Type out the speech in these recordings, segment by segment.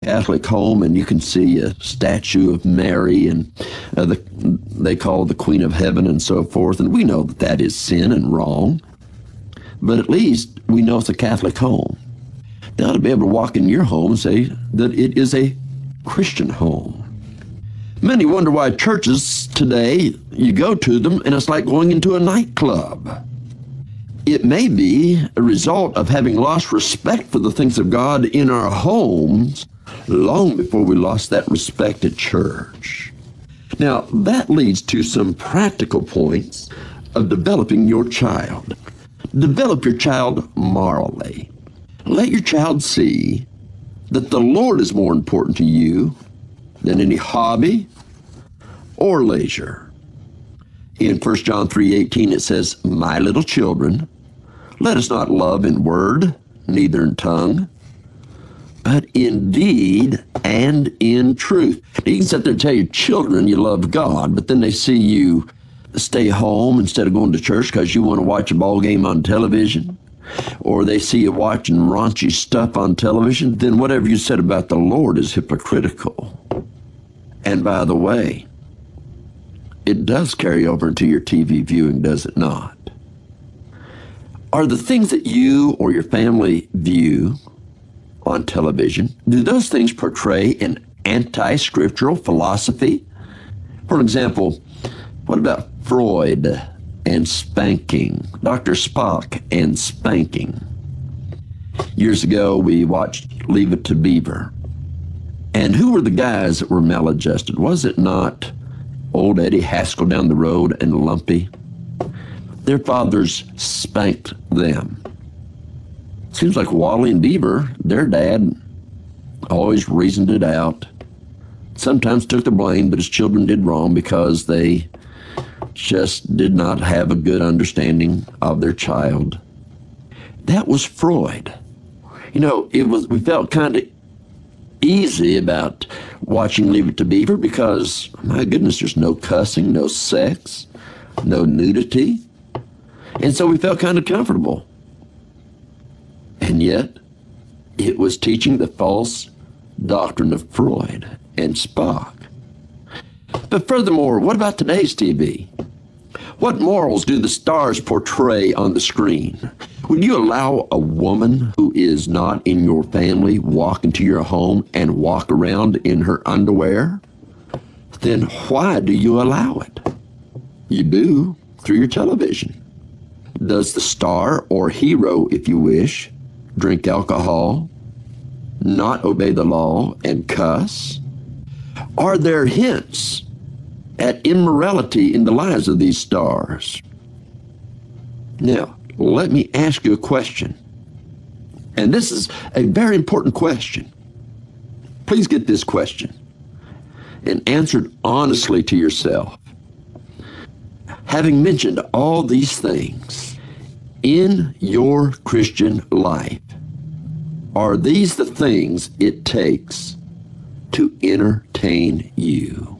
Catholic home and you can see a statue of Mary and they call her the Queen of Heaven and so forth. And we know that that is sin and wrong. But at least we know it's a Catholic home. They ought to be able to walk in your home and say that it is a Christian home. Many wonder why churches today, you go to them and it's like going into a nightclub. It may be a result of having lost respect for the things of God in our homes long before we lost that respect at church. Now, that leads to some practical points of developing your child. Develop your child morally. Let your child see that the Lord is more important to you than any hobby or leisure. In 1 John 3:18 it says, "My little children, let us not love in word, neither in tongue, but in deed and in truth." You can sit there and tell your children you love God, but then they see you stay home instead of going to church because you want to watch a ball game on television, or they see you watching raunchy stuff on television, then whatever you said about the Lord is hypocritical. And by the way, it does carry over into your TV viewing, does it not? Are the things that you or your family view on television, do those things portray an anti-scriptural philosophy? For example, what about Freud and spanking, Dr. Spock and spanking? Years ago, we watched Leave It to Beaver. And who were the guys that were maladjusted? Was it not old Eddie Haskell down the road and Lumpy? Their fathers spanked them. Seems like Wally and Beaver, their dad always reasoned it out. Sometimes took the blame, but his children did wrong because they just did not have a good understanding of their child. That was Freud. You know, we felt kind of easy about watching Leave It to Beaver because, my goodness, there's no cussing, no sex, no nudity. And so we felt kind of comfortable. And yet, it was teaching the false doctrine of Freud and Spock. But furthermore, what about today's TV? What morals do the stars portray on the screen? Would you allow a woman who is not in your family walk into your home and walk around in her underwear? Then why do you allow it? You do through your television. Does the star or hero, if you wish, drink alcohol, not obey the law, and cuss? Are there hints at immorality in the lives of these stars? Now, let me ask you a question. And this is a very important question. Please get this question and answer it honestly to yourself. Having mentioned all these things in your Christian life, are these the things it takes to entertain you?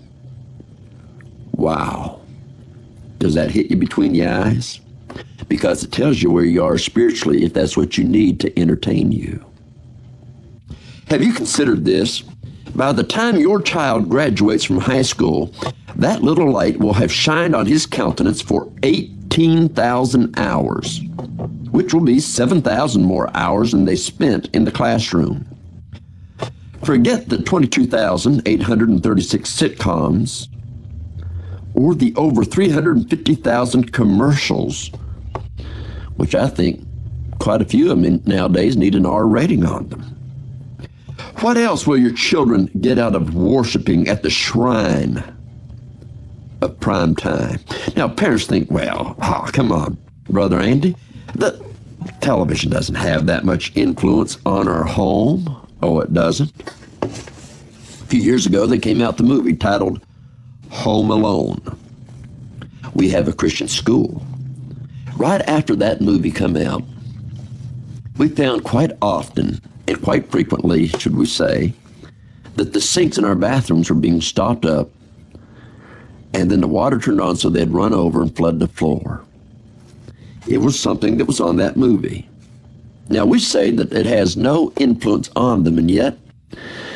Wow. Does that hit you between the eyes? Because it tells you where you are spiritually if that's what you need to entertain you. Have you considered this? By the time your child graduates from high school, that little light will have shined on his countenance for 18,000 hours, which will be 7,000 more hours than they spent in the classroom. Forget the 22,836 sitcoms or the over 350,000 commercials, which I think quite a few of them nowadays need an R rating on them. What else will your children get out of worshiping at the shrine of prime time? Now, parents think, well, come on, Brother Andy, the television doesn't have that much influence on our home. Oh, it doesn't. A few years ago, they came out the movie titled Home Alone. We have a Christian school. Right after that movie come out, we found quite often, and quite frequently, should we say, that the sinks in our bathrooms were being stopped up, and then the water turned on so they'd run over and flood the floor. It was something that was on that movie. Now, we say that it has no influence on them, and yet